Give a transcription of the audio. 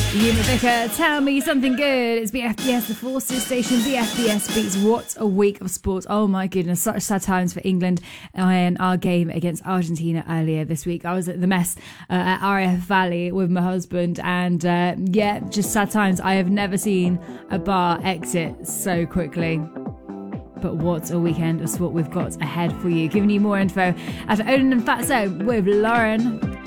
Yuma Vicker, tell me something good. It's BFBS, the Forces station. BFBS beats What a Week of Sport. Oh my goodness, such sad times for England in our game against Argentina earlier this week. I was at the mess at RAF Valley with my husband, and just sad times. I have never seen a bar exit so quickly. But what a weekend of sport we've got ahead for you. Giving you more info after Odin and Fatso with Lauren.